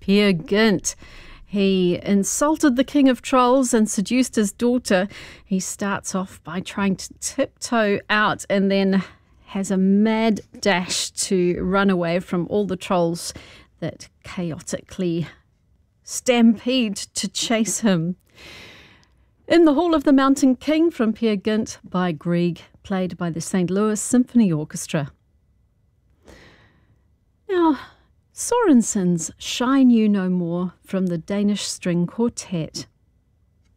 Peer Gynt. He insulted the king of trolls and seduced his daughter. He starts off by trying to tiptoe out and then has a mad dash to run away from all the trolls that chaotically stampede to chase him. In the Hall of the Mountain King from Peer Gynt by Grieg, played by the St. Louis Symphony Orchestra. Now, Sorensen's Shine You No More from the Danish String Quartet.